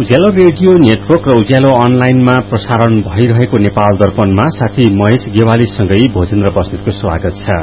उज्यालो radio network र उज्यालो अनलाइनमा प्रसारण भइरहेको नेपाल दर्पणमा साथी महेश गेवालीसँगै भोजेन्द्र बस्नेतको स्वागत छ।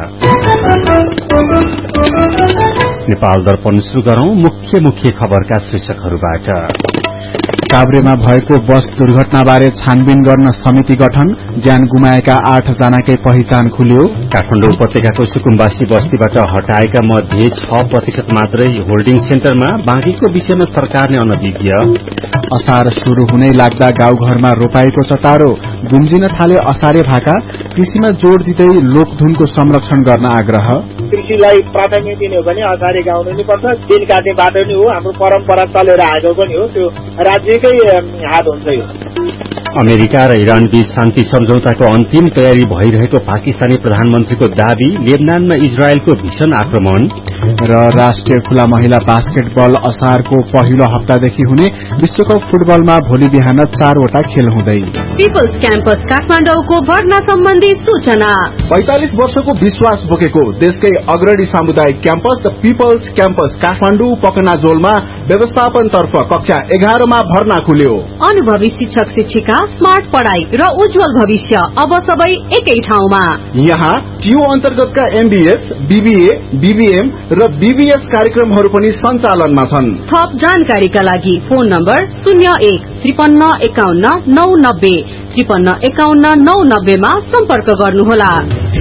नेपाल दर्पण शुरू गरौं मुख्य खबरका शीर्षकहरूबाट। काभ्रेमा भएको बस दुर्घटनाबारे छानबिन गर्न समिति गठन, ज्यान गुमाएका 8 जनाकै पहिचान खुल्यो। काठमाडौँ उपत्यकाको सुकुम्बासी बस्तीबाट हटाएका मध्ये 6% मात्रै होल्डिङ सेन्टरमा, बाँकीको विषयमा सरकारले अनभिज्ञ। असार शुरू हुनै लाग्दा गाउँघरमा रोपाईको चटारो, गुम्जिन थाले असारे भाका, कृषिमा जोड़ दिँदै लोकधुनको संरक्षण गर्न आग्रह। कृषिलाई प्राथमिकता दिने हो भने असारे गाउनु नै पर्छ, दिन काट्ने बाटो नै हो, हाम्रो परम्परा चलेर आएको पनि हो, त्यो राज्यकै हात हुन्छ। यो अमेरिका र इरान बीच शान्ति सम्झौताको अन्तिम तयारी भइरहेको पाकिस्तानी प्रधानमन्त्रीको दावी, लेबनानमा इजरायलको भीषण आक्रमण। र राष्ट्रिय खुला महिला बास्केटबल असारको पहिलो हप्तादेखि हुने विश्वकप फुटबलमा भोलि बिहान 4 वटा खेल हुँदै। पिपल्स क्याम्पस काठमाडौँको भर्ना सम्बन्धी सूचना। 45 वर्षको विश्वास बोकेको देशकै अग्रणी सामुदायिक क्याम्पस पिपल्स क्याम्पस काठमाडौँ पकनाजोलमा व्यवस्थापनतर्फ कक्षा 11 मा भर्ना खुल्यो। अनुभवी शिक्षक शिक्षिका, स्मार्ट पढ़ाई र उज्जवल भविष्य अब सबै एकै ठाउँमा। यहाँ टियु अन्तर्गतका एमबीएस, बीबीए, बीबीएम र बीबीएस कार्यक्रमहरू पनि सञ्चालनमा छन्। थप जानकारीका लागि फोन नम्बर 01 53 51 990 53 51 990 मा सम्पर्क गर्नुहोला।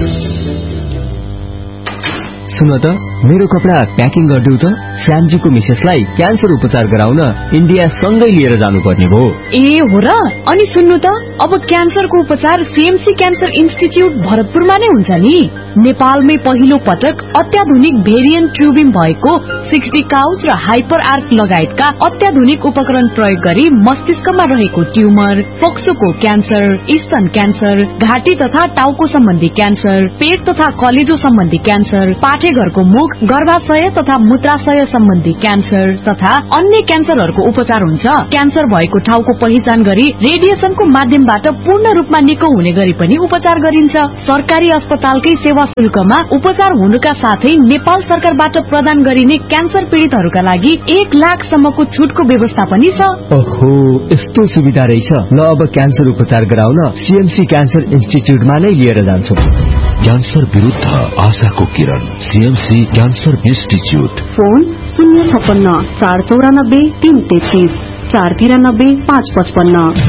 सुन त, मेरो कपडा प्याकिङ गरिदेऊ त। श्यामजीको मिसेसलाई क्यान्सर उपचार गराउन इन्डिया सँगै लिएर जानुपर्ने भो। ए हो र? अनि सुन्नु त, अब क्यान्सरको उपचार सीएमसी क्यान्सर इन्स्टिच्युट भरतपुरमा नै हुन्छ नि। नेपालमै पहिलो पटक अत्याधुनिक भेरिएन्ट ट्युबिङ भएको 60 काउच र हाइपर आर्क लगायतका अत्याधुनिक उपकरण प्रयोग गरी मस्तिष्कमा रहेको ट्युमर, फोक्सोको क्यान्सर, स्तन क्यान्सर, घाँटी तथा टाउको सम्बन्धी क्यान्सर, पेट तथा कलेजो सम्बन्धी क्यान्सर, पाठेघरको मुख, गर्भाशय तथा मूत्राशय सम्बन्धी क्यान्सर तथा अन्य क्यान्सरहरूको उपचार हुन्छ। क्यान्सर भएको ठाउँको पहिचान गरी रेडिएसनको माध्यमबाट पूर्ण रूपमा निको हुने गरी पनि उपचार गरिन्छ। सरकारी अस्पतालकै सेवा शुल्कमा उपचार हुनुका साथै नेपाल सरकारबाट प्रदान गरिने क्यान्सर पीड़ितहरूका लागि 1 लाख सम्मको छुटको व्यवस्था पनि छ। ओहो, यस्तो सुविधा रहेछ। ल, अब क्यान्सर उपचार गराउन सीएमसी क्यान्सर इन्स्टिच्युटमा नै लिएर जान्छु। क्यान्सर विरुद्ध आशाको किरण, CMC cancer institute. Phone 056 494 333 493 555।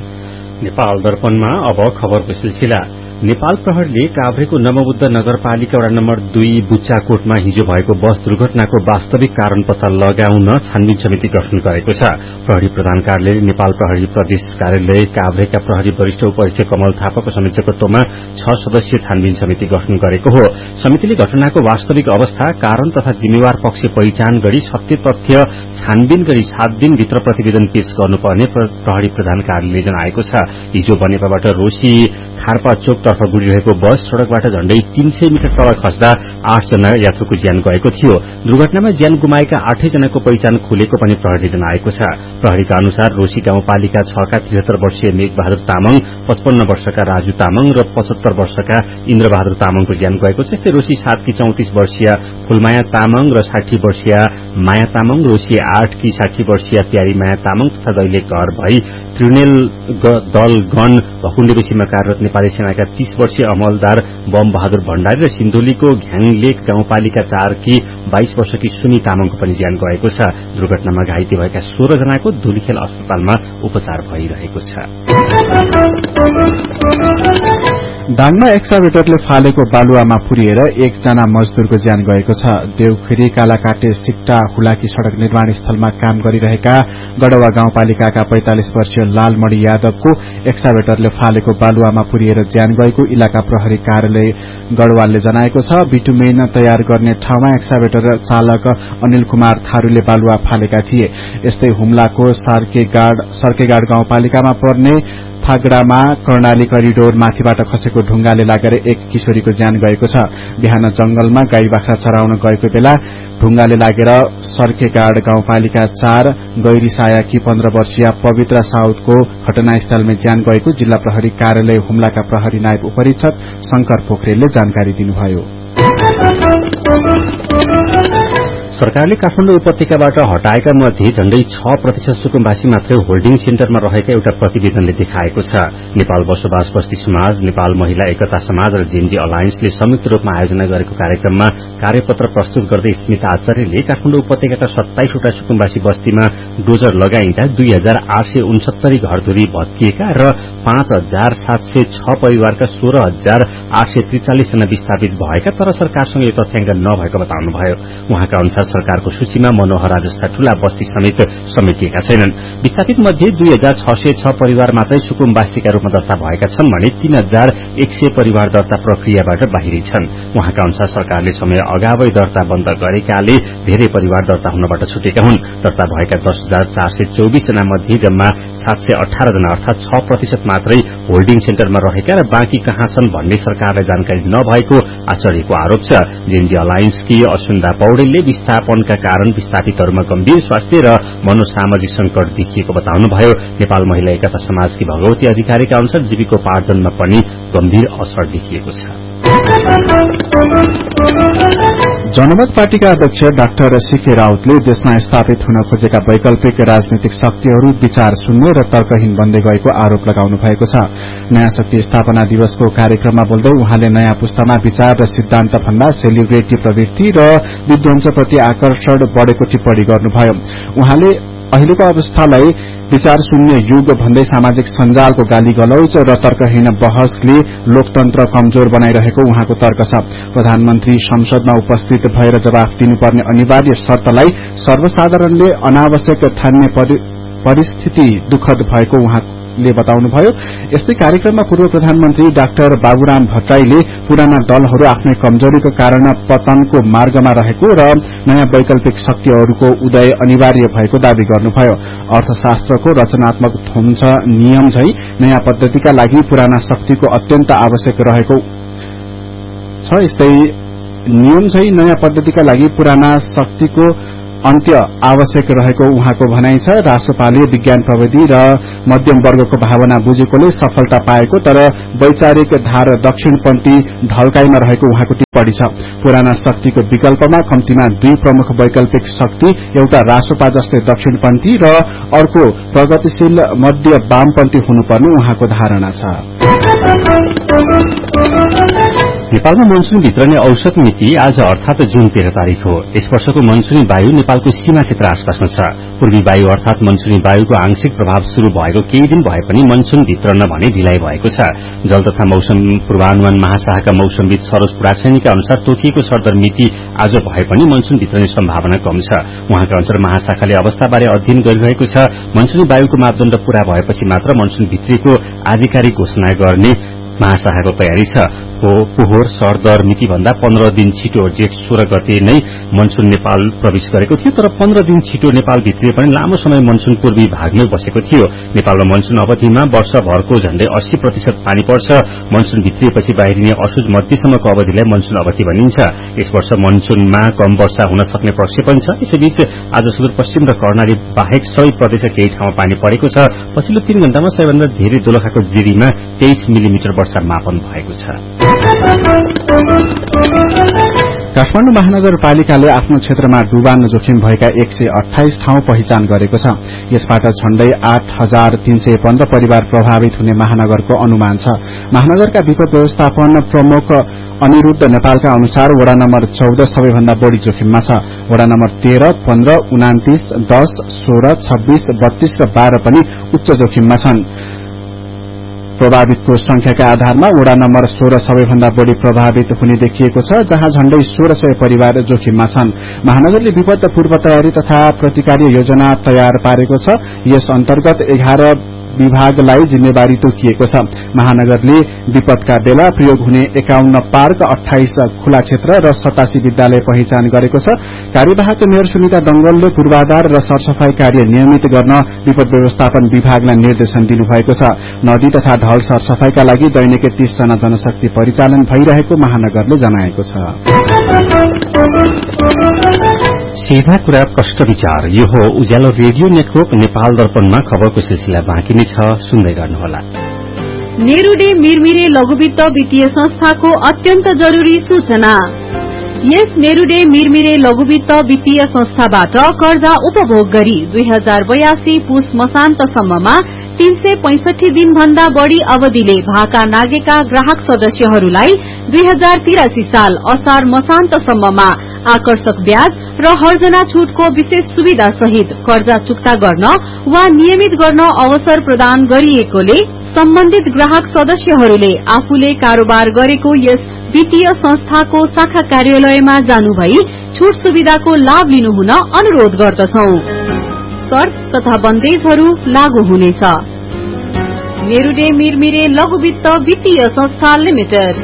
Nepal दर्पणमा अब खबरको सिलसिला। नेपाल प्रहरीले काभ्रेको नवबुद्ध नगरपालिका वडा नम्बर 2 बुच्चाकोटमा हिजो भएको बस दुर्घटनाको वास्तविक कारण पत्ता लगाउन छानबिन समिति गठन गरेको छ। प्रहरी प्रधान कार्यालयले नेपाल प्रहरी प्रदेश कार्यालय काभ्रेका प्रहरी वरिष्ठ उपरीक्षक कमल थापाको संयोजकत्वमा 6 सदस्यीय छानबिन समिति गठन गरेको हो। समितिले घटनाको वास्तविक अवस्था, कारण तथा जिम्मेवार पक्ष पहिचान गरी सत्य तथ्य छानबिन गरी 7 दिनभित्र प्रतिवेदन पेश गर्नुपर्ने प्रहरी प्रधान कार्यालयले जनाएको छ। हिजो बनेपाबाट रोशी खारपा चोक तर्फ गुडिरहेको बस सड़कबाट झण्डै 300 मिटर तल खस्दा 8 जना यात्रुको ज्यान गएको थियो। दुर्घटनामा ज्यान गुमाएका 8 जनाको पहिचान खुलेको पनि प्रहरीले जनाएको छ। प्रहरीका अनुसार रोशी गाउँपालिका 6 का 73 वर्षीय मेघबहादुर तामाङ, 55 वर्षका राजु तामाङ र 75 वर्षका इन्द्रबहादुर तामाङको ज्यान गएको छ। त्यस्तै रोशी 7 की 34 वर्षीय फुलमाया तामाङ र 60 वर्षीय माया तामाङ, रोशी 8 की 60 वर्षीय प्यारी माया तामाङ तथा दैलेख घर भई त्रिनेल दल गण भकुण्डे बेसीमा कार्यरत नेपाली सेनाका 30 वर्षीय अमलदार बम बहादुर भण्डारी र सिन्धुलीको घ्याङलेक गाउँपालिका 4 की 22 वर्षकी सुनी तामाङको पनि ज्यान गएको छ। दुर्घटनामा घाइते भएका 16 जनाको धुलीखेल अस्पतालमा उपचार भइरहेको छ। डाङमा एक्साभेटरले फालेको बालुवामा पुरिएर 1 जना मजदूरको ज्यान गएको छ। देउखुरी कालाकाटे सिक्टा हुलाकी सड़क निर्माण स्थलमा काम गरिरहेका गडवा गाउँपालिकाका 45 वर्षीय लालमणि यादवको एक्साभेटरले फालेको बालुवामा पुरिएर ज्यान गएको इलाका प्रहरी कार्यालय गढवालले जनाएको छ। बिटुमेन तयार गर्ने ठाउँमा एक्साभेटर चालक अनिल कुमार थारूले बालुवा फालेका थिए। यस्तै हुम्लाको सर्केगाड गाउँपालिकामा पर्ने फागडामा कर्णाली करिडोर माथिबाट खसेको ढुंगाले लागेर 1 किशोरीको ज्यान गएको छ। बिहान जंगलमा गाई बाख्रा चराउन गएको बेला ढुंगाले लागेर सर्केगाड गाउँपालिका 4 गैरीसायाकी 15 वर्षीय पवित्र साउदको घटनास्थलमा ज्यान गएको जिल्ला प्रहरी कार्यालय हुम्लाका प्रहरी नायब उपरीक्षक शंकर पोखरेलले जानकारी दिनुभयो। सरकारले काठमाडौँ उपत्यकाबाट हटाएका मध्ये झण्डै 6% सुकुम्बासी मात्रै होल्डिङ सेन्टरमा रहेका एउटा प्रतिवेदनले देखाएको छ। नेपाल बसोबास बस्ती समाज, नेपाल महिला एकता समाज र जेएनजी अलायन्सले संयुक्त रूपमा आयोजना गरेको कार्यक्रममा कार्यपत्र प्रस्तुत गर्दै स्मिता आचार्यले काठमाडौँ उपत्यकाका 27 वटा सुकुम्बासी बस्तीमा डोजर लगाइँदा 2869 घरधुरी भत्किएका र 5706 परिवारका 16843 जना विस्थापित भएका तर सरकारसँग यो तथ्याङ्क नभएको बताउनुभयो। उहाँका अनुसार सरकारको सूचीमा मनोहरा जस्ता ठूला बस्ती समेत समेटिएका छैनन्। विस्थापित मध्ये 2606 परिवार मात्रै सुकुम्बासीका रूपमा दर्ता भएका छन् भने 3100 परिवार दर्ता प्रक्रियाबाट बाहिरी छन्। उहाँका अनुसार सरकारले समय अगावै दर्ता बन्द गरेकाले धेरै परिवार दर्ता हुनबाट छुटेका हुन्। दर्ता भएका 10,424 जना मध्ये जम्मा 718 जना अर्थात 6% मात्रै होल्डिङ सेन्टरमा रहेका र बाँकी कहाँ छन् भन्ने सरकारलाई जानकारी नभएको आचार्यको आरोप छ। जेएनजी अलायन्सकी असुन्दा पौडेलले विस्थापनका कारण विस्थापितहरूमा गम्भीर स्वास्थ्य र मनोसामाजिक संकट देखिएको बताउनुभयो। नेपाल महिला एकता समाजकी भगवती अधिकारीका अनुसार जीविकोपार्जनमा पनि गम्भीर असर देखिएको छ। जनमत पार्टीका अध्यक्ष डाक्टर सीके राउतले देशमा स्थापित हुन खोजेका वैकल्पिक राजनीतिक शक्तिहरू विचार शून्य र तर्कहीन बन्दै गएको आरोप लगाउनु भएको छ। नयाँ शक्ति स्थापना दिवसको कार्यक्रममा बोल्दै उहाँले नयाँ पुस्तामा विचार र सिद्धान्त भन्दा सेलिब्रेटी प्रवृत्ति र विध्वंसप्रति आकर्षण बढ़ेको टिप्पणी गर्नुभयो। उहाँले अहिलेको अवस्थालाई विचार शून्य युग भन्दै सामाजिक सञ्जालको गाली गलौज र तर्कहीन बहसले लोकतन्त्र कमजोर बनाइरहेको उहाँको तर्क छ। प्रधानमन्त्री संसदमा उपस्थित भएर जवाफ दिनुपर्ने अनिवार्य शर्तलाई सर्वसाधारणले अनावश्यक ठान्ने परिस्थिति दुःखद भएको उहाँले बताउनुभयो। यस्तै कार्यक्रममा पूर्व प्रधानमन्त्री डाक्टर बाबुराम भट्टराईले पुराना दलहरू आफ्नै कमजोरीको कारण पतनको मार्गमा रहेको र नयाँ वैकल्पिक शक्तिहरूको उदय अनिवार्य भएको दावी गर्नुभयो। अर्थशास्त्रको रचनात्मक थोम्छ नियम झै नयाँ पद्धतिका लागि पुराना शक्तिको अत्यन्त आवश्यक रहेको छ। यस्तै नियम झै नयाँ पद्धतिका लागि पुराना शक्तिको अन्त्य आवश्यक रहेको उहाँको भनाइ छ। राष्ट्रपालले विज्ञान प्रविधि र मध्यम वर्गको भावना बुझेकोले सफलता पाएको तर वैचारिक धार दक्षिणपन्थी ढल्काइमा रहेको उहाँको टिप्पणी छ। पुराना शक्तिको विकल्पमा कम्तीमा 2 प्रमुख वैकल्पिक शक्ति, एउटा राष्ट्रपा जस्तै दक्षिणपन्थी र अर्को प्रगतिशील मध्य वामपन्थी हुनुपर्ने उहाँको धारणा छ। नेपालमा मनसून भित्रने औसत मिति आज अर्थात जुन 13 तारिक हो। यस वर्षको मनसूनी वायु नेपालको सीमा क्षेत्र आसपासमा छ। पूर्वी वायु अर्थात मनसूनी वायुको आंशिक प्रभाव शुरू भएको केही दिन भए पनि मनसून भित्रन भने ढिलाइ भएको छ। जल तथा मौसम पूर्वानुमान महाशाखाका मौसमविद सरोज पुराछैनीका अनुसार तोकिएको सरदर मिति आज भए पनि मनसून भित्रने सम्भावना कम छ। उहाँका अनुसार महाशाखाले अवस्थाबारे अध्ययन गरिरहेको छ। मनसूनी वायुको मापदण्ड पूरा भएपछि मात्र मनसून भित्रीको आधिकारिक घोषणा गर्ने महाशाखाको तयारी छ। पोहोर सरदर मिति भन्दा 15 दिन छिटो जेठ 16 गते नै मनसून नेपाल प्रवेश गरेको थियो, तर 15 दिन छिटो नेपाल भित्रिए पनि लामो समय मनसून पूर्वी भागमै बसेको थियो। नेपालमा मनसून अवधिमा वर्षभरको झण्डै 80% पानी पर्छ। मनसून भित्रिएपछि बाहिरिने असोज मध्यसम्मको अवधिलाई मनसून अवधि भनिन्छ। यस वर्ष मनसूनमा कम वर्षा हुन सक्ने प्रक्षेपण छ। यसैबीच आज सुदूरपश्चिम र कर्णाली बाहेक सबै प्रदेशका केही ठाउँमा पानी परेको छ। पछिल्लो 3 घण्टामा सबैभन्दा धेरै दोलखाको जिरीमा 23 मिलिमिटर वर्षा मापन भएको छ। काठमाडौँ महानगरपालिकाले आफ्नो क्षेत्रमा डुबान जोखिम भएका 128 ठाउँ पहिचान गरेको छ। यसबाट झण्डै 8315 परिवार प्रभावित हुने महानगरको अनुमान छ। महानगरका विपद व्यवस्थापन प्रमुख अनिरुद्ध नेपालका अनुसार वडा नम्बर 14 सबैभन्दा बढ़ी जोखिममा छ। वडा नम्बर 13, 15, 29, 10, 16, 26, 32 र 12 पनि उच्च जोखिममा छन्। प्रभावितको संख्याका आधारमा वडा नम्बर 16 सबैभन्दा बढ़ी प्रभावित हुने देखिएको छ, जहाँ झण्डै 1600 परिवार जोखिममा छन्। महानगरले विपद पूर्व तयारी तथा प्रतिकार योजना तयार पारेको छ। यस अन्तर्गत 11 विभागलाई जिम्मेवारी तोकिएको छ। महानगरले विपदका बेला प्रयोग हुने 51 पार्क, 28 खुला क्षेत्र र 87 विद्यालय पहिचान गरेको छ। कार्यवाहक मेयर सुनिता डंगलले पूर्वाधार र सरसफाई कार्य नियमित गर्न विपद व्यवस्थापन विभागलाई निर्देशन दिनुभएको छ। नदी तथा ढल सरसफाईका लागि दैनिक 30 जना जनशक्ति परिचालन भइरहेको महानगरले जनाएको छ। सीधा कुरा प्रष्ट विचार, यो हो उज्यालो रेडियो नेटवर्क नेपाल दर्पणमा खबरको सिलसिला बाँकी नै छ, सुन्दै गर्नुहोला। नेरूडे मिरमिरे लघुवित्त वित्तीय संस्थाको अत्यन्त जरूरी सूचना। यस नेरूडे मिरमिरे लघुवित्त वित्तीय संस्थाबाट कर्जा उपभोग गरी 2082 पुस मसान्तसम्ममा 365 दिन भन्दा बढ़ी अवधिले भाका नागेका ग्राहक सदस्यहरूलाई 2083 साल असार मसान्तसम्ममा आकर्षक ब्याज र हर्जना छूटको विशेष सुविधा सहित कर्जा चुक्ता गर्न वा नियमित गर्न अवसर प्रदान गरिएकोले सम्बन्धित ग्राहक सदस्यहरूले आफूले कारोबार गरेको यस वित्तीय संस्थाको शाखा कार्यालयमा जानुभई छूट सुविधाको लाभ लिनुहुन अनुरोध गर्दछौं। शर्त तथा बन्देजहरू लागू हुनेछ। नेरूडे मिरमिरे लघुवित्त वित्तीय संस्था लिमिटेड।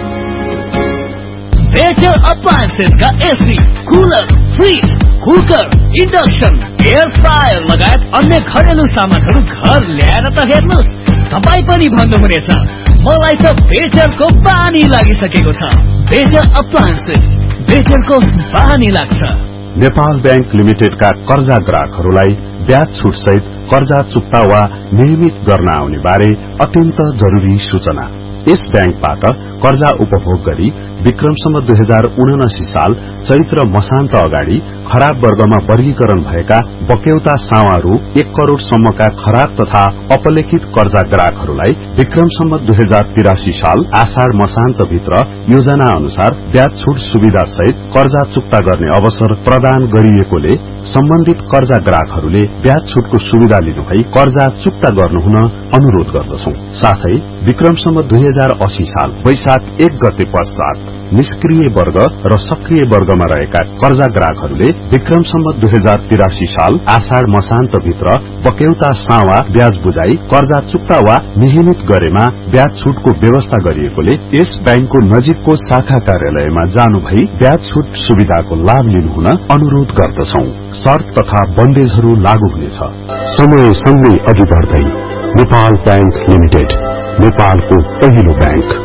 बेटर अप्लायन्सेस का AC, cooler, fridge, cooker, induction, air fryer लगायत अन्य घरेलु सामानहरू घर ल्याएर त हेर्नुस्, तपाई पनि भन्नुहुनेछ मलाई त बेटरको बानी लागिसकेको छ। बेटर अप्लायन्सेस, बेटरको बानी लाग्छ। नेपाल बैंक लिमिटेडका कर्जा ग्राहकहरूलाई ब्याज छुट सहित कर्जा चुक्ता वा नियमित गर्न आउने बारे अत्यन्त जरुरी सूचना। यस बैंकबाट कर्जा उपभोग गरी विक्रमसम्म 2079 साल चैत्र मसान्त अगाडि खराब वर्गमा वर्गीकरण भएका बक्यौता सावारू 1 करोड़ सम्मका खराब तथा अपलेखित कर्जा ग्राहकहरूलाई विक्रमसम्म 2083 साल आषाढ़ मसान्त भित्र योजना अनुसार ब्याज छुट सुविधा सहित कर्जा चुक्ता गर्ने अवसर प्रदान गरिएकोले सम्बन्धित कर्जा ग्राहकहरूले ब्याज छुटको सुविधा लिनुभई कर्जा चुक्ता गर्नुहुन अनुरोध गर्दछौं। साथै विक्रमसम्म 2080 साल वैशाख 1 गते पश्चात निष्क्रिय वर्ग र सक्रिय वर्गमा रहेका कर्जा ग्राहकहरूले विक्रमसम्म 2083 साल आषाढ़ मसान्त भित्र बक्यौता सावा ब्याज बुझाई कर्जा चुक्ता वा नियमित गरेमा ब्याज छुटको व्यवस्था गरिएकोले यस बैंकको नजिकको शाखा कार्यालयमा जानुभई ब्याज छुट सुविधाको लाभ लिनुहुन अनुरोध गर्दछौं। शर्त तथा बन्देजहरू लागू हुनेछ। समय सँगै अघि बढ्दै नेपाल बैंक लिमिटेड, नेपालको पहिलो बैंक।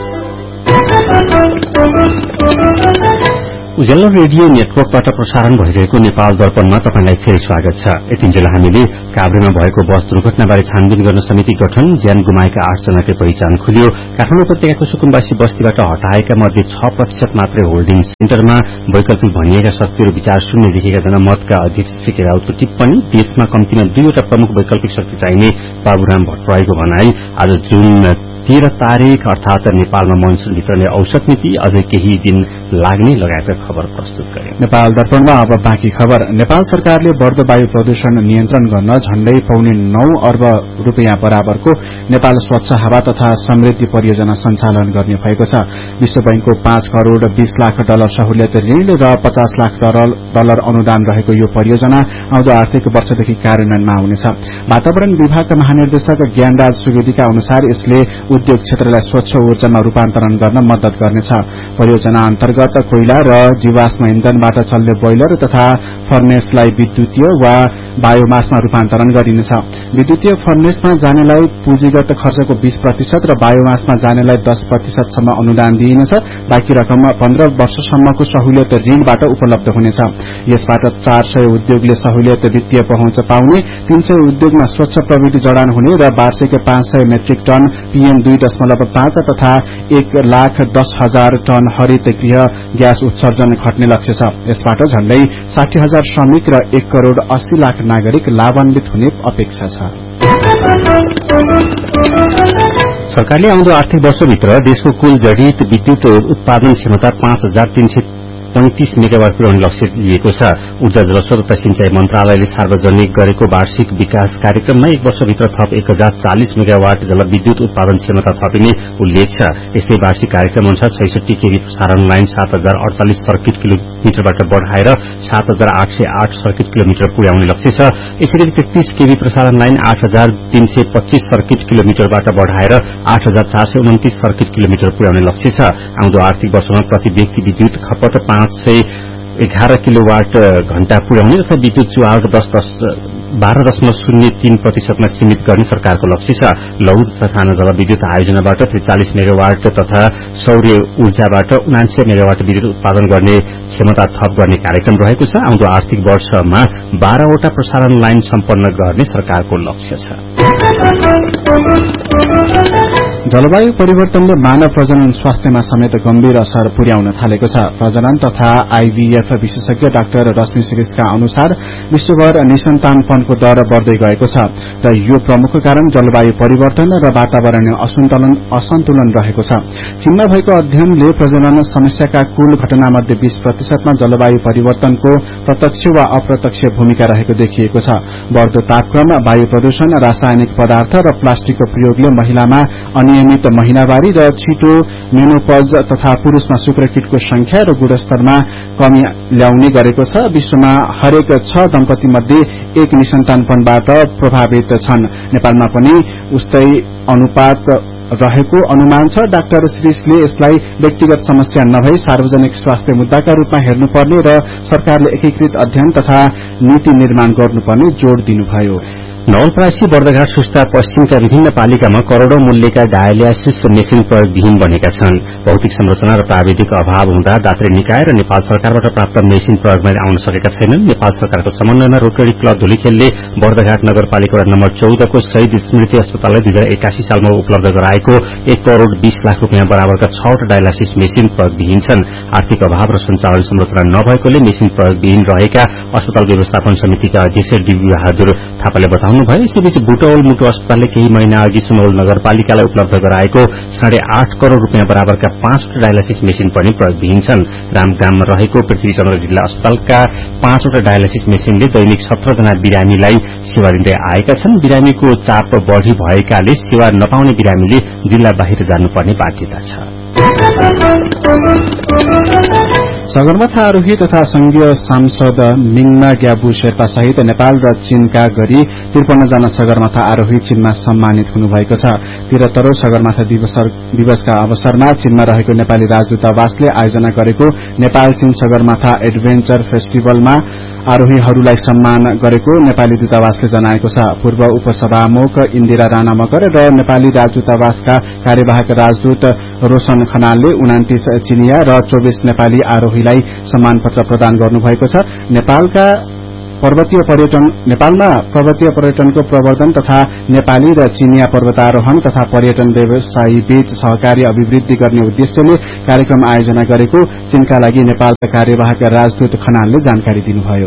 उज्यालो रेडियो नेटवर्कबाट प्रसारण भइरहेको नेपाल दर्पणमा तपाईंलाई फेरि स्वागत छ। यतिन्जेल हामीले काभ्रेमा भएको बस दुर्घटनाबारे छानबिन गर्न समिति गठन, ज्यान गुमाएका 8 जनाकै पहिचान खुल्यो, काठमाडौँ उपत्यकाको सुकुम्बासी बस्तीबाट हटाएका मध्ये 6% मात्रै होल्डिङ सेन्टरमा वैकल्पिक भनिएका शक्तिहरू विचार शून्य देखेका जनमतका अध्यक्ष सीके राउतको टिप्पणी, देशमा कम्तीमा 2वटा प्रमुख वैकल्पिक शक्ति चाहिने बाबुराम भट्टराईको भनाई, आज जुन 13 तारिक अर्थात नेपालमा मनसून भित्रने औसत मिति अझै केही दिन लाग्ने लगायतका खबर प्रस्तुत गरे। नेपाल दर्पणमा अब बाँकी खबर। नेपाल सरकारले बढ्दो वायु प्रदूषण नियन्त्रण गर्न झण्डै 9.25 अर्ब रुपियाँ बराबरको नेपाल स्वच्छ हावा तथा समृद्धि परियोजना सञ्चालन गर्ने भएको छ। विश्व बैंकको 5 करोड़ 20 लाख डलर सहुलियत ऋण र 50 लाख डलर अनुदान रहेको यो परियोजना आउँदो आर्थिक वर्षदेखि कार्यान्वयनमा आउनेछ। वातावरण विभागका महानिर्देशक ज्ञानराज सुवेदीका अनुसार यसले उद्योग क्षेत्रलाई स्वच्छ ऊर्जामा रूपान्तरण गर्न मद्दत गर्नेछ। परियोजना अन्तर्गत कोइला र जीवाश्म इन्धनबाट चल्ने बोइलर तथा फर्नेसलाई विद्युतीय वा बायोमासमा रूपान्तरण गरिनेछ। विद्युतीय फर्नेसमा जानेलाई पुँजीगत खर्चको 20% र बायोमासमा जानेलाई 10% सम्म अनुदान दिइनेछ। बाँकी रकम 15 वर्षसम्मको सहुलियत ऋणबाट उपलब्ध हुनेछ। यसबाट 400 उद्योगले सहुलियत वित्तीय पहुँच पाउने, 300 उद्योगमा स्वच्छ प्रविधि जडान हुने र वार्षिक 500 मेट्रिक टन PM 2.5 तथा 1,10,000 टन हरित गृह ग्यास उत्सर्जन घट्ने लक्ष्य छ। यसबाट झण्डै 60,000 श्रमिक र 1 करोड़ 80 लाख नागरिक लाभान्वित हुने अपेक्षा छ। सरकारले आउँदो आर्थिक वर्षभित्र देशको कुल जडित विद्युत उत्पादन क्षमता 5,335 मेगावाट पुर्याउने लक्ष्य लिएको छ। ऊर्जा जलस्रोत तथा सिंचाई मन्त्रालयले सार्वजनिक गरेको वार्षिक विकास कार्यक्रममा 1 वर्षभित्र थप 1040 मेगावाट जलविद्युत उत्पादन क्षमता थपिने उल्लेख छ। यसै वार्षिक कार्यक्रम अनुसार 66 केभी प्रसारण लाइन 7048 सर्किट किलोमिटरबाट बढ़ाएर 7808 सर्किट किलोमिटर पुर्याउने लक्ष्य छ। यसैगरी 33 केभी प्रसारण लाइन 8325 सर्किट किलोमिटरबाट बढ़ाएर 8429 सर्किट किलोमिटर पुर्याउने लक्ष्य छ। आउँदो आर्थिक वर्षमा प्रति व्यक्ति विद्युत खपत 511 किलोवाट घण्टा पुर्याउने तथा विद्युत चुहाव 12.03% मा सीमित गर्ने सरकारको लक्ष्य छ। लघु तथा सानो जलविद्युत आयोजनाबाट 43 मेगावाट तथा सौर्य ऊर्जाबाट 79 मेगावाट विद्युत उत्पादन गर्ने क्षमता थप गर्ने कार्यक्रम रहेको छ। आउँदो आर्थिक वर्षमा 12वटा प्रसारण लाइन सम्पन्न गर्ने सरकारको लक्ष्य छ। जलवायु परिवर्तनले मानव प्रजनन स्वास्थ्यमा समेत गम्भीर असर पुर्याउन थालेको छ। प्रजनन तथा आईवीएफ विशेषज्ञ डाक्टर रश्मि श्रेष्ठका अनुसार विश्वभर निसन्तानपनको दर बढ्दै गएको छ र यो प्रमुख कारण जलवायु परिवर्तन र वातावरणीय असन्तुलन रहेको छ। चीनमा भएको अध्ययनले प्रजनन समस्याका कुल घटनामध्ये 20% मा जलवायु परिवर्तनको प्रत्यक्ष वा अप्रत्यक्ष भूमिका रहेको देखिएको छ। बढ्दो तापक्रम, वायु प्रदूषण, रासायनिक पदार्थ र प्लास्टिकको प्रयोगले महिलामा अनियमित महिनावारी र छिटो मेनोपज तथा पुरूषमा शुक्रकीटको संख्या र गुणस्तरमा कमी ल्याउने गरेको छ। विश्वमा हरेक 6 दम्पति मध्ये 1 निसन्तानपनबाट प्रभावित छन्। नेपालमा पनि उस्तै अनुपात रहेको अनुमान छ। डाक्टर श्रीषले यसलाई व्यक्तिगत समस्या नभई सार्वजनिक स्वास्थ्य मुद्दाका रूपमा हेर्नुपर्ने र सरकारले एकीकृत अध्ययन तथा नीति निर्माण गर्नुपर्ने जोड़ दिनुभयो। नवलपरासी, बर्दघाट, सुस्ता पश्चिमका विभिन्न पालिकामा करोड़ौं मूल्यका डायलिसिस मेसिन प्रयोगविहीन बनेका छन्। भौतिक संरचना र प्राविधिक अभाव हुँदा दात्री निकाय र नेपाल सरकारबाट प्राप्त मेसिन प्रयोगमा आउन सकेका छैनन्। नेपाल सरकारको समन्वयमा रोटरी क्लब धुलीखेलले बर्दघाट नगरपालिका वडा नम्बर 14 को शहीद स्मृति अस्पताललाई 2081 सालमा उपलब्ध गराएको 1 करोड़ 20 लाख रूपियाँ बराबरका 6वटा डायलिसिस मेसिन प्रयोगविहीन छन्। आर्थिक अभाव र सञ्चालन संरचना नभएकोले मेसिन प्रयोगविहीन रहेका अस्पताल व्यवस्थापन समितिका अध्यक्ष डीबी बहादुर थापाले बताउनु भयो। यसैबीच बुटौल मुटु अस्पतालले केही महिना अघि सुनौल नगरपालिकालाई उपलब्ध गराएको 8.5 करोड़ रूपियाँ बराबरका 5वटा डायलिसिस मेसिन पनि प्रयोगविहीन छन्। रामगाममा रहेको पृथ्वीचन्द्र जिल्ला अस्पतालका 5वटा डायलिसिस मेसिनले दैनिक 17 जना बिरामीलाई सेवा दिँदै आएका छन्। बिरामीको चाप बढ़ी भएकाले सेवा नपाउने बिरामीले जिल्ला बाहिर जानुपर्ने बाध्यता छ। सगरमाथा आरोही तथा संघीय सांसद मिङना ग्याबु शेर्पा सहित नेपाल र चीनका गरी 53 जना सगरमाथा आरोही चीनमा सम्मानित हुनुभएको छ। 73औं सगरमाथा दिवसका अवसरमा चीनमा रहेको नेपाली राजदूतावासले आयोजना गरेको नेपाल चीन सगरमाथा एडभेन्चर फेस्टिभलमा आरोहीहरूलाई सम्मान गरेको नेपाली दूतावासले जनाएको छ। पूर्व उपसभामुख इन्दिरा राणा मगर र नेपाली राजदूतावासका कार्यवाहक राजदूत रोशन खनालले 29 चिनिया र 24 नेपाली आरोहीलाई सम्मान पत्र प्रदान गर्नुभएको छ। नेपालमा पर्वतीय पर्यटनको प्रवर्धन तथा नेपाली र चीनिया पर्वतारोहण तथा पर्यटन व्यवसायी बीच सहकारी अभिवृद्धि गर्ने उद्देश्यले कार्यक्रम आयोजना गरेको चीनका लागि नेपालका कार्यवाहक राजदूत खनालले जानकारी दिनुभयो।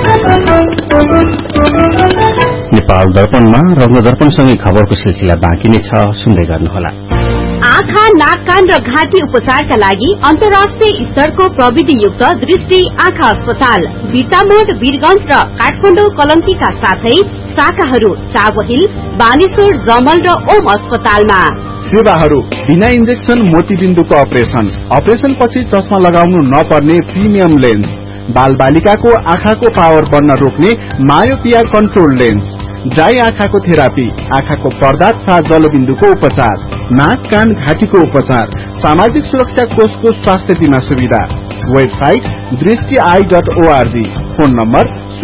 नेपाल दर्पणमा रंग दर्पणसँगै खबरको सिलसिला बाँकी नै छ, सुन्दै गर्नुहोला। आँखा, नाक, कान र घाँटी उपचारका लागि अन्तर्राष्ट्रिय स्तरको प्रविधियुक्त दृष्टि आँखा अस्पताल बिर्तामोड, वीरगंज र काठमाडौँ कलंकीका साथै शाखाहरू चावहिल, बानेश्वर, जमल र ओम अस्पतालमा। सेवाहरू बिना इन्जेक्सन मोतीबिन्दुको अपरेशन पछि चस्मा लगाउनु नपर्ने प्रिमियम लेन्स, बाल बालिकाको आँखाको पावर बढ्न रोक्ने मायोपिया कन्ट्रोल लेन्स, ड्राई आँखाको थेरापी, आँखाको पर्दा तथा जलबिन्दुको उपचार, नाक, कान, घाँटीको उपचार, सामाजिक सुरक्षा कोषको स्वास्थ्य बीमा सुविधा। Website दृष्टि.org, phone number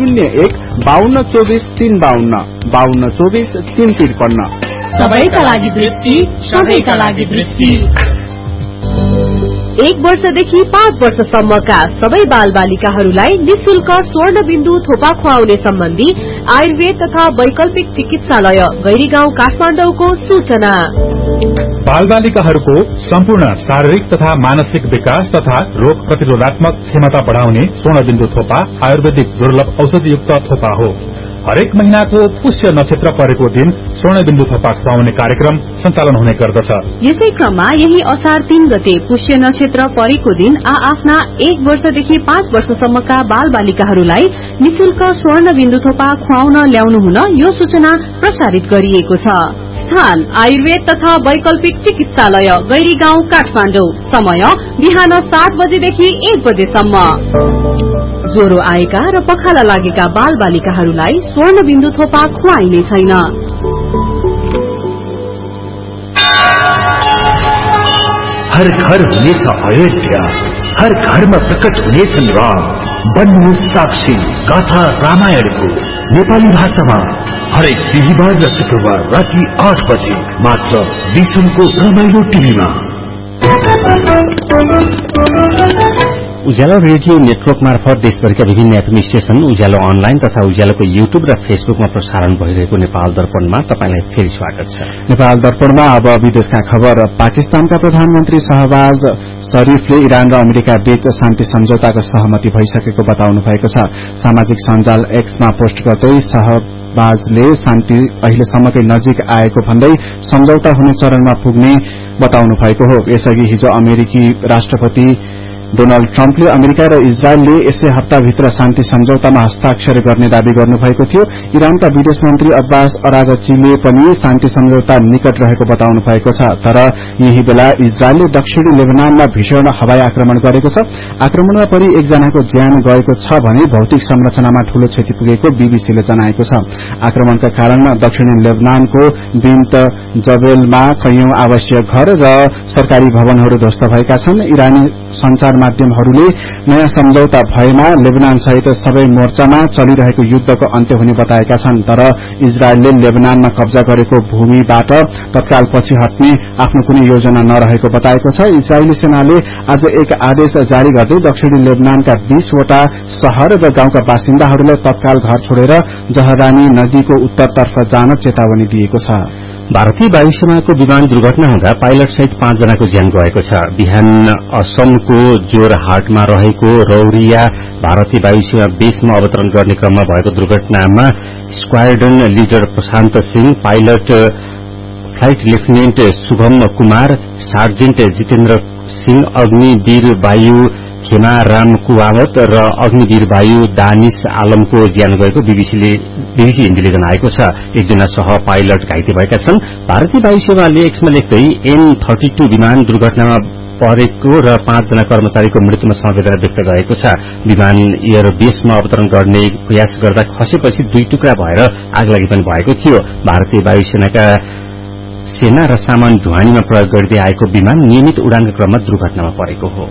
01-5224-352, 5224-353। सबैका लागि दृष्टि, सबैका लागि दृष्टि। 1 वर्षदेखि 5 वर्षसम्मका सबै बाल बालिकाहरूलाई निशुल्क स्वर्णबिन्दु थोपा खुवाउने सम्बन्धी आयुर्वेद तथा वैकल्पिक चिकित्सालय गैरीगाउँ काठमाडौँको सूचना। बाल बालिकाहरूको सम्पूर्ण शारीरिक तथा मानसिक विकास तथा रोग प्रतिरोधात्मक क्षमता बढ़ाउने स्वर्णबिन्दु थोपा आयुर्वेदिक दुर्लभ औषधियुक्त थोपा हो। हरेक महीनाको पुष्य नक्षत्र परेको दिन स्वर्णबिन्दु थोपा खुवाउने कार्यक्रम सञ्चालन हुने गर्दछ। यसै क्रममा यही असार 3 गते पुष्य नक्षत्र परेको दिन आफ्ना 1 वर्षदेखि 5 वर्षसम्मका बाल बालिकाहरूलाई निशुल्क स्वर्णबिन्दु थोपा खुवाउन ल्याउनु हुन यो सूचना प्रसारित गरिएको छ। स्थान आयुर्वेद तथा वैकल्पिक चिकित्सालय गैरीगाउँ काठमाडौँ। समय बिहान 7 बजेदेखि 1 बजेसम्म। ज्वरो आएका र पखाला लागेका बाल बालिकाहरूलाई स्वर्णबिन्दु थोपा खुवाइने छैन। हर घर हुनेछ अयोध्या, हर घरमा प्रकट हुनेछन् राम। बन्नुहोस् साक्षी गाथा रामायणको नेपाली भाषामा हरेक बिहिबार र शुक्रबार राति 8 बजे मात्र विश्वको रमाइलो टिभीमा। उज्यालो रेडियो नेटवर्क मार्फत देशभरिका विभिन्न एफएम स्टेशन, उज्यालो अनलाइन तथा उज्यालोको युट्युब र फेसबुकमा प्रसारण भइरहेको नेपाल दर्पणमा तपाईलाई फेरि स्वागत छ। नेपाल दर्पणमा अब विदेशका खबर। पाकिस्तानका प्रधानमन्त्री शहबाज शरीफले इरान र अमेरिका बीच शान्ति सम्झौताको सहमति भइसकेको बताउनु भएको छ। सामाजिक सञ्जाल एक्समा पोस्ट गर्दै शहबाजले शान्ति अहिलेसम्मकै नजिक आएको भन्दै सम्झौता हुने चरणमा पुग्ने बताउनु भएको हो। यसअघि हिजो अमेरिकी राष्ट्रपति डोनाल्ड ट्रम्पले अमेरिका र इजरायलले यसै हप्ताभित्र शान्ति सम्झौतामा हस्ताक्षर गर्ने दावी गर्नुभएको थियो। इरानका विदेश मन्त्री अब्बास अरागचीले पनि शान्ति सम्झौता निकट रहेको बताउनु भएको छ। तर यही बेला इजरायलले दक्षिणी लेबनानमा भीषण हवाई आक्रमण गरेको छ। आक्रमणमा परि एकजनाको ज्यान गएको छ भने भौतिक संरचनामा ठूलो क्षति पुगेको बीबीसीले जनाएको छ। आक्रमणका कारण दक्षिणी लेबनानको बिन्त जबेलमा कैयौं आवासीय घर र सरकारी भवनहरू ध्वस्त भएका छन्। इरानी संचार माध्यमहरूले नयाँ सम्झौता भएमा लेबनान सहित सबै मोर्चामा चलिरहेको युद्धको अन्त्य हुने बताएका छन्। तर इजरायलले लेबनानमा कब्जा गरेको भूमिबाट तत्काल पछि हट्ने आफ्नो कुनै योजना नरहेको बताएको छ। इजरायली सेनाले आज एक आदेश जारी गर्दै दक्षिणी लेबनानका 20 वटा शहर र गाउँका बासिन्दाहरूलाई तत्काल घर छोडेर जहरानी नदीको उत्तरतर्फ जान चेतावनी दिएको छ। भारतीय वायुसेनाको विमान दुर्घटना हुँदा पाइलट सहित 5 जनाको ज्यान गएको छ। बिहान असमको जोरहाटमा रहेको रौरिया भारतीय वायुसेना बेसमा अवतरण गर्ने क्रममा भएको दुर्घटनामा स्क्वाड्रन लिडर प्रशान्त Singh, pilot flight lieutenant Shubham Kumar, sergeant Jitendra Singh, Agniveer वायु खेमाराम कुवावत र अग्निवीर वायु दानिश आलमको ज्यान गएको बीबीसी हिन्दीले जनाएको छ। एकजना सह पाइलट घाइते भएका छन्। भारतीय वायुसेवाले एक्समा लेख्दै M32 विमान दुर्घटनामा परेको र 5 जना कर्मचारीको मृत्युमा संवेदना व्यक्त गरेको छ। विमान एयरबेसमा अवतरण गर्ने प्रयास गर्दा खसेपछि 2 टुक्रा भएर आगलागी पनि भएको थियो। भारतीय वायुसेनाका सेना र सामान ढुवानीमा प्रयोग गर्दै आएको विमान नियमित उडानका क्रममा दुर्घटनामा परेको हो।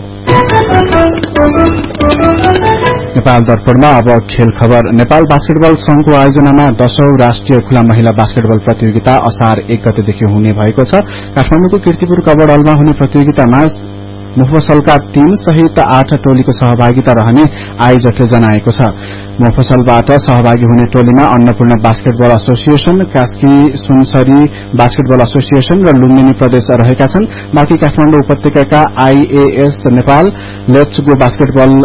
नेपाल दर्पणमा अब खेल खबर। नेपाल बास्केटबल संघको आयोजनामा 10औं राष्ट्रिय खुला महिला बास्केटबल प्रतियोगिता असार 1 गतेदेखि हुने भएको छ। काठमाडौँको कीर्तिपुर कबड हलमा हुने प्रतियोगितामा मुफसलका 3 सहित 8 टोलीको सहभागिता रहने आयोजकले जनाएको छ। मुफसलबाट सहभागी हुने टोलीमा Annapurna basketball association, Kaski Sunsari basketball association र लुम्बिनी प्रदेश रहेका छन्। बाँकी काठमाडौँ उपत्यकाका IAS Nepal, let's go basketball